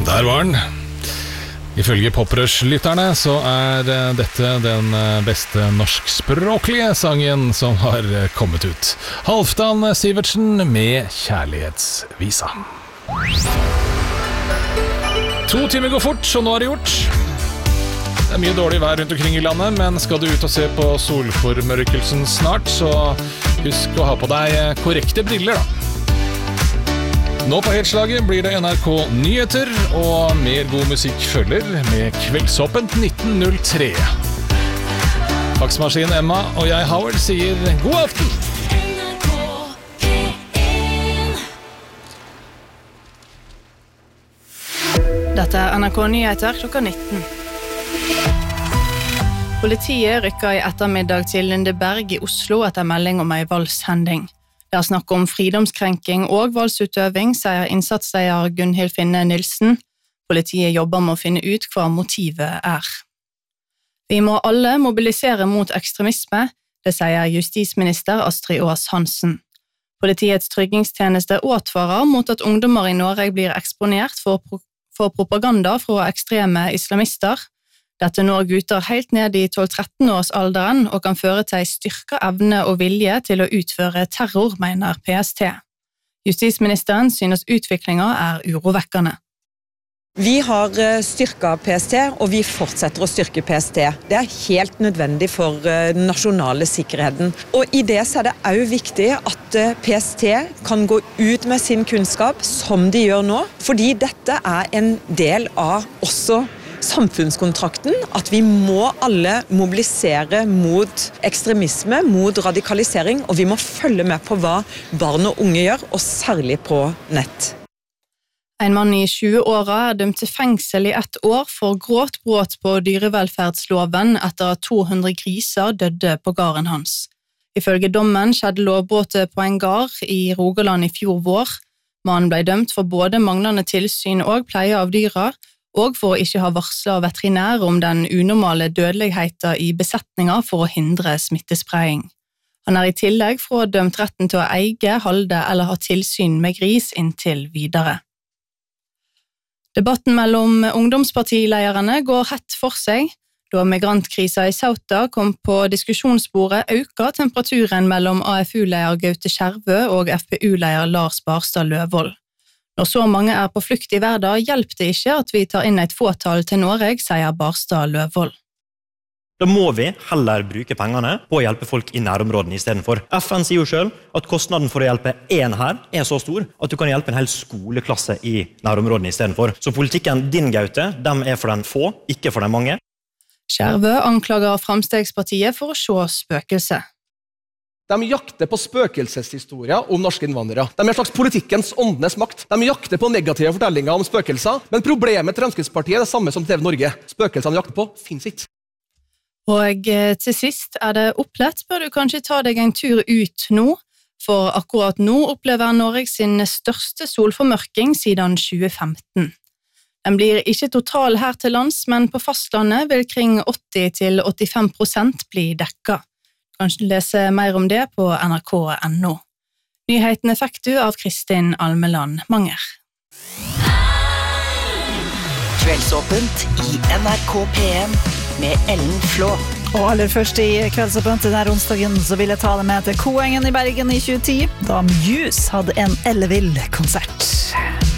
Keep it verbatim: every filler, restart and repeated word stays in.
Der var den. Ifølge Poprush-lytterne så er dette den beste norskspråklige sangen som har kommet ut. Halvdan Sivertsen med Kjærlighetsvisa. To timer går fort, så nå er det gjort. Det er mye dårlig vær rundt omkring i landet, men skal du ut og se på solformørkelsen snart, så husk å ha på deg korrekte briller da. Nå på Helslaget blir det N R K Nyheter, og mer god musikk følger med Kveldsåpent nitten null tre. Faksmaskin Emma og jeg, Howard, sier god aften! Dette er N R K Nyheter klokka nitten. Politiet rykker i ettermiddag til Lindeberg i Oslo etter melding om en voldshending. Det er snakk om fridomskrenking og voldsutøving, sier innsatsleder Gunhild Finne Nilsen. Politiet jobber med å finne ut hva motivet er. Vi må alle mobilisere mot ekstremisme, det sier justisminister Astrid Aas Hansen. Politiets tryggingstjeneste advarer mot at ungdommer i Norge blir eksponert for, pro- for propaganda fra ekstreme islamister. Dette når gutter helt ned i tolv-tretten års alderen og kan føre til styrket evne og vilje til å utføre terror, mener P S T. Justisministeren synes utviklingen er urovekkende. Vi har styrket P S T, og vi fortsetter å styrke P S T. Det er helt nødvendig for den nasjonale sikkerheten. Og i det så er det også viktig at P S T kan gå ut med sin kunnskap, som de gjør nå, fordi dette er en del av også samfunnskontrakten, at vi må alle mobilisere mot ekstremisme, mot radikalisering, og vi må følge med på hva barn og unge gjør, og særlig på nett. En mann i tjue-åra er dømt til fengsel i ett år for grovt brudd på dyrevelferdsloven etter at to hundre griser døde på gården hans. Ifølge dommen skjedde lovbruddet på en gård i Rogaland i fjor vår. Mannen ble dømt for både manglende tilsyn og pleie av dyra, og for å ikke ha varslet veterinær om den unormale dødeligheten i besetninger for å hindre smittespredning. Han er i tillegg fra dømt retten til å eie, holde eller ha tilsyn med gris inntil videre. Debatten mellom ungdomspartilederne går hett for seg. Da migrantkrisa i Sauta kom på diskusjonsbordet, økte temperaturen mellom A F U-leder Gaute Skjervø og F P U-leder Lars Barstad Løvold. Når så mange er på flukt i hverdag, hjelper det ikke at vi tar inn et fåtall til Norge, sier Barstad Løvold. Da må vi heller bruke pengene på å hjelpe folk i nærområdene i stedet for. F N sier jo selv at kostnaden for å hjelpe en her er så stor at du kan hjelpe en hel skoleklasse i nærområdene i stedet for. Så politikken din, Gaute, dem er for den få, ikke for den mange. Skjervø anklager Framstegspartiet for å se spøkelse. De jakter på spøkelseshistorier om norske innvandrere. De er en slags politikkens åndenes makt. De jakter på negative fortellinger om spøkelser, men problemet til Fremskrittspartiet er det samme som T V Norge. Spøkelsene jakter på finnes ikke. Og til sist er det opplett, bør du kanskje ta deg en tur ut nå, for akkurat nå opplever Norge sin største solformørking siden tjue femten. Den blir ikke total her til lands, men på fastlandet vil kring åtti til åttifem prosent bli dekket. Kanskje lese mer om det på N R K punktum N O. Nyhetene fikk du av Kristin Almeland Manger. Kveldsåpent i N R K P en med Ellen Flå. Og aller først i Kveldsåpent denne onsdagen så vil jeg ta det med til Koengen i Bergen i tjue ti, da Muse hadde en ellevill konsert.